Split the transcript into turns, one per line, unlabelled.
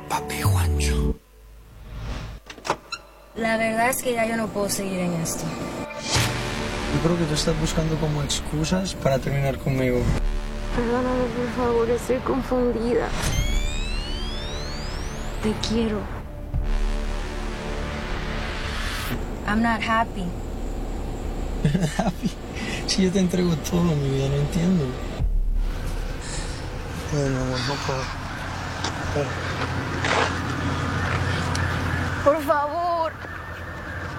Papi Juancho.
La verdad es que ya yo no puedo seguir en esto.
Yo creo que tú estás buscando como excusas para terminar conmigo.
Perdóname, por favor, estoy confundida. Te quiero. I'm not happy.
Happy. Si yo te entrego todo, mi vida, no entiendo. Bueno, amor, no puedo.
Por favor.